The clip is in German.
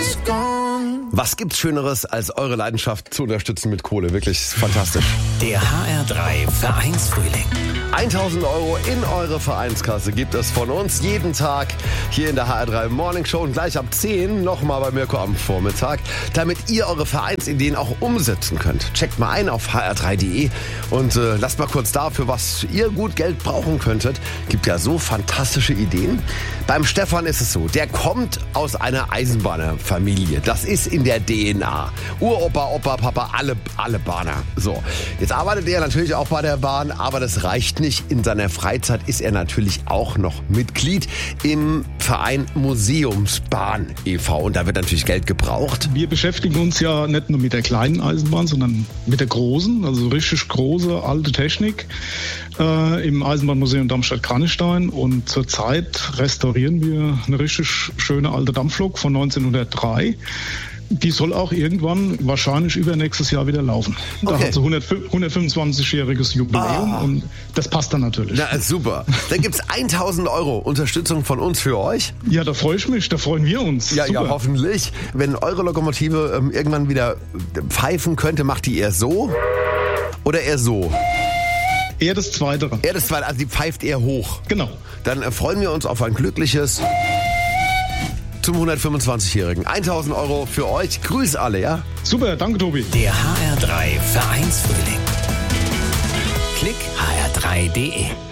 Was gibt's Schöneres, als eure Leidenschaft zu unterstützen mit Kohle? Wirklich fantastisch. Der HR3 Vereinsfrühling. 1.000 Euro in eure Vereinskasse gibt es von uns jeden Tag hier in der HR3 Morning Show und gleich ab 10 nochmal bei Mirko am Vormittag, damit ihr eure Vereinsideen auch umsetzen könnt. Checkt mal ein auf hr3.de und lasst mal kurz da, für was ihr gut Geld brauchen könntet. Gibt ja so fantastische Ideen. Beim Stefan ist es so, der kommt aus einer Eisenbahnerfamilie. Das ist in der DNA. Uropa, Opa, Papa, alle Bahner. So, jetzt arbeitet er natürlich auch bei der Bahn, aber das reicht nicht. In seiner Freizeit ist er natürlich auch noch Mitglied im Verein Museumsbahn e.V. Und da wird natürlich Geld gebraucht. Wir beschäftigen uns ja nicht nur mit der kleinen Eisenbahn, sondern mit der großen, also richtig große alte Technik im Eisenbahnmuseum Darmstadt-Kranichstein. Und zurzeit restaurieren wir eine richtig schöne alte Dampflok von 1903. Die soll auch irgendwann, wahrscheinlich übernächstes Jahr wieder laufen. Da hat sie 125-jähriges Jubiläum und das passt dann natürlich. Na, super. Dann gibt's 1.000 Euro Unterstützung von uns für euch. Ja, da freue ich mich, da freuen wir uns. Ja, ja, hoffentlich. Wenn eure Lokomotive irgendwann wieder pfeifen könnte, macht die eher so oder eher so? Eher das Zweite. Eher das Zweite, also die pfeift eher hoch. Genau. Dann freuen wir uns auf ein glückliches zum 125-Jährigen. 1.000 Euro für euch. Grüß alle, ja? Super, danke Tobi. Der HR3 Vereinsfrühling. Klick hr3.de